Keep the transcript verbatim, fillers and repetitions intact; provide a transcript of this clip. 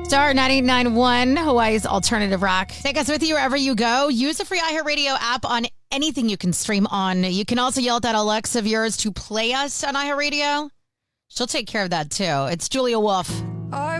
Star ninety-nine point one, Hawaii's alternative rock. Take us with you wherever you go. Use the free iHeartRadio app on anything you can stream on. You can also yell at that Alexa of yours to play us on iHeartRadio. She'll take care of that, too. It's Julia Wolf.